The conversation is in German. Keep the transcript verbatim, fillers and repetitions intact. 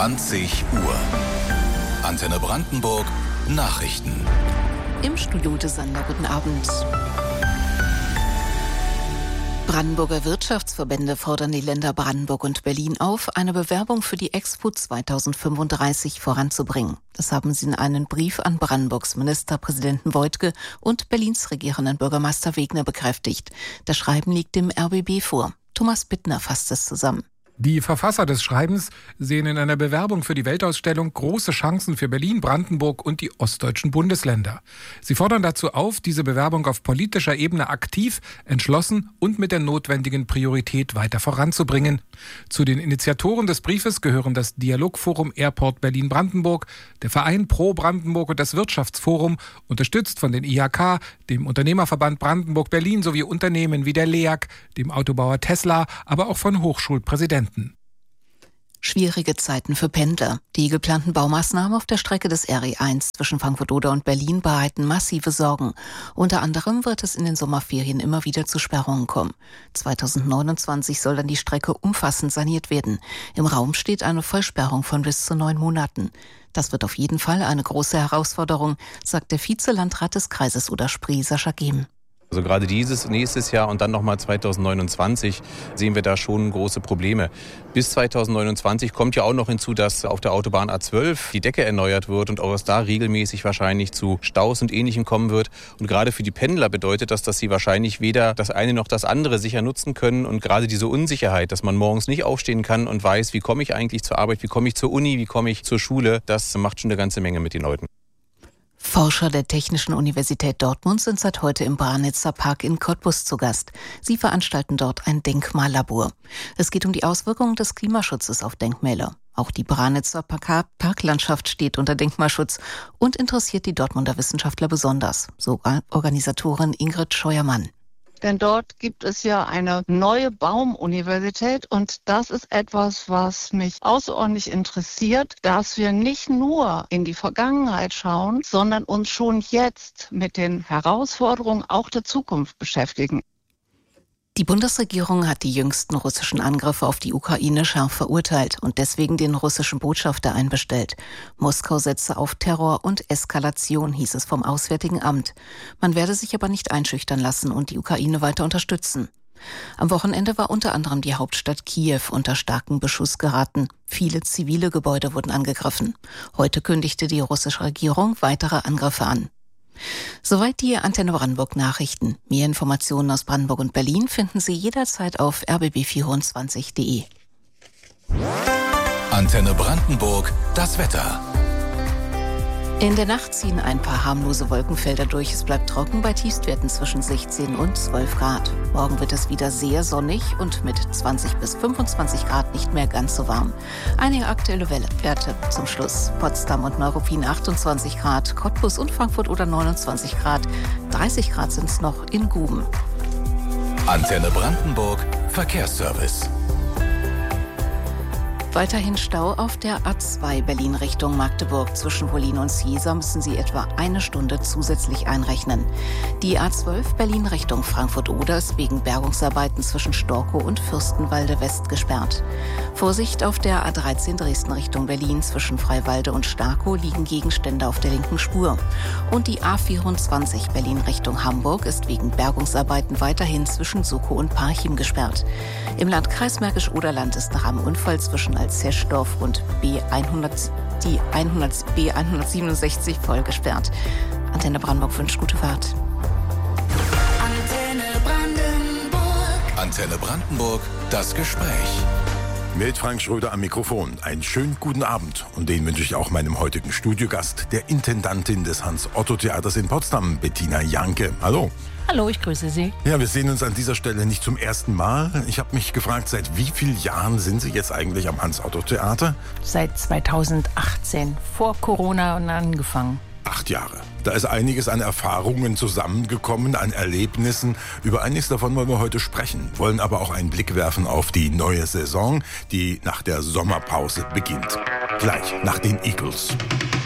zwanzig Uhr. Antenne Brandenburg Nachrichten. Im Studio des Sander, guten Abend. Brandenburger Wirtschaftsverbände fordern die Länder Brandenburg und Berlin auf, eine Bewerbung für die Expo zweitausendfünfunddreißig voranzubringen. Das haben sie in einem Brief an Brandenburgs Ministerpräsidenten Woidke und Berlins regierenden Bürgermeister Wegner bekräftigt. Das Schreiben liegt dem R B B vor. Thomas Bittner fasst es zusammen. Die Verfasser des Schreibens sehen in einer Bewerbung für die Weltausstellung große Chancen für Berlin, Brandenburg und die ostdeutschen Bundesländer. Sie fordern dazu auf, diese Bewerbung auf politischer Ebene aktiv, entschlossen und mit der notwendigen Priorität weiter voranzubringen. Zu den Initiatoren des Briefes gehören das Dialogforum Airport Berlin-Brandenburg, der Verein Pro Brandenburg und das Wirtschaftsforum, unterstützt von den I H K, dem Unternehmerverband Brandenburg-Berlin sowie Unternehmen wie der L E A G, dem Autobauer Tesla, aber auch von Hochschulpräsidenten. Schwierige Zeiten für Pendler. Die geplanten Baumaßnahmen auf der Strecke des R E eins zwischen Frankfurt-Oder und Berlin bereiten massive Sorgen. Unter anderem wird es in den Sommerferien immer wieder zu Sperrungen kommen. zweitausendneunundzwanzig soll dann die Strecke umfassend saniert werden. Im Raum steht eine Vollsperrung von bis zu neun Monaten. Das wird auf jeden Fall eine große Herausforderung, sagt der Vizelandrat des Kreises Oder-Spree, Sascha Gehm. Also gerade dieses, nächstes Jahr und dann nochmal zweitausendneunundzwanzig sehen wir da schon große Probleme. Bis zweitausendneunundzwanzig kommt ja auch noch hinzu, dass auf der Autobahn A zwölf die Decke erneuert wird und auch es da regelmäßig wahrscheinlich zu Staus und Ähnlichem kommen wird. Und gerade für die Pendler bedeutet das, dass sie wahrscheinlich weder das eine noch das andere sicher nutzen können. Und gerade diese Unsicherheit, dass man morgens nicht aufstehen kann und weiß, wie komme ich eigentlich zur Arbeit, wie komme ich zur Uni, wie komme ich zur Schule, das macht schon eine ganze Menge mit den Leuten. Forscher der Technischen Universität Dortmund sind seit heute im Branitzer Park in Cottbus zu Gast. Sie veranstalten dort ein Denkmallabor. Es geht um die Auswirkungen des Klimaschutzes auf Denkmäler. Auch die Branitzer Park- Parklandschaft steht unter Denkmalschutz und interessiert die Dortmunder Wissenschaftler besonders, so Organisatorin Ingrid Scheuermann. Denn dort gibt es ja eine neue Baumuniversität und das ist etwas, was mich außerordentlich interessiert, dass wir nicht nur in die Vergangenheit schauen, sondern uns schon jetzt mit den Herausforderungen auch der Zukunft beschäftigen. Die Bundesregierung hat die jüngsten russischen Angriffe auf die Ukraine scharf verurteilt und deswegen den russischen Botschafter einbestellt. Moskau setze auf Terror und Eskalation, hieß es vom Auswärtigen Amt. Man werde sich aber nicht einschüchtern lassen und die Ukraine weiter unterstützen. Am Wochenende war unter anderem die Hauptstadt Kiew unter starken Beschuss geraten. Viele zivile Gebäude wurden angegriffen. Heute kündigte die russische Regierung weitere Angriffe an. Soweit die Antenne Brandenburg Nachrichten. Mehr Informationen aus Brandenburg und Berlin finden Sie jederzeit auf r b b vierundzwanzig punkt d e. Antenne Brandenburg, das Wetter. In der Nacht ziehen ein paar harmlose Wolkenfelder durch. Es bleibt trocken bei Tiefstwerten zwischen sechzehn und zwölf Grad. Morgen wird es wieder sehr sonnig und mit zwanzig bis fünfundzwanzig Grad nicht mehr ganz so warm. Einige aktuelle Werte zum Schluss. Potsdam und Neuruppin achtundzwanzig Grad, Cottbus und Frankfurt oder neunundzwanzig Grad. dreißig Grad sind es noch in Guben. Antenne Brandenburg, Verkehrsservice. Weiterhin Stau auf der A zwei Berlin Richtung Magdeburg. Zwischen Wollin und Ziesa müssen Sie etwa eine Stunde zusätzlich einrechnen. Die A zwölf Berlin Richtung Frankfurt-Oder ist wegen Bergungsarbeiten zwischen Storkow und Fürstenwalde West gesperrt. Vorsicht auf der A dreizehn Dresden Richtung Berlin. Zwischen Freiwalde und Starkow liegen Gegenstände auf der linken Spur. Und die A vierundzwanzig Berlin Richtung Hamburg ist wegen Bergungsarbeiten weiterhin zwischen Sukow und Parchim gesperrt. Im Landkreis Märkisch-Oderland ist nach einem Unfall zwischen Alzeschdorf und B hundert, die hundert, B hundertsiebenundsechzig voll gesperrt. Antenne Brandenburg wünscht gute Fahrt. Antenne Brandenburg. Antenne Brandenburg, das Gespräch. Mit Frank Schröder am Mikrofon. Einen schönen guten Abend. Und den wünsche ich auch meinem heutigen Studiogast, der Intendantin des Hans-Otto-Theaters in Potsdam, Bettina Janke. Hallo. Hallo, ich grüße Sie. Ja, wir sehen uns an dieser Stelle nicht zum ersten Mal. Ich habe mich gefragt, seit wie vielen Jahren sind Sie jetzt eigentlich am Hans-Otto-Theater? Seit zweitausendachtzehn, vor Corona und angefangen. Acht Jahre. Da ist einiges an Erfahrungen zusammengekommen, an Erlebnissen. Über einiges davon wollen wir heute sprechen, wollen aber auch einen Blick werfen auf die neue Saison, die nach der Sommerpause beginnt. Gleich nach den Eagles.